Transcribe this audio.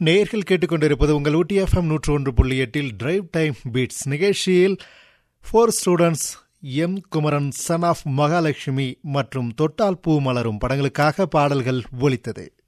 நேயர்கள் கேட்டுக்கொண்டிருப்பது உங்கள் ஊட்டி எஃப்எம் 101.8 டிரைவ் டைம் பீட்ஸ் நிகழ்ச்சியில் 4 students M Kumaran son of Mahalakshmi மற்றும் தொட்டால் பூ மலரும் படங்களுக்காக பாடல்கள் ஒலித்தது.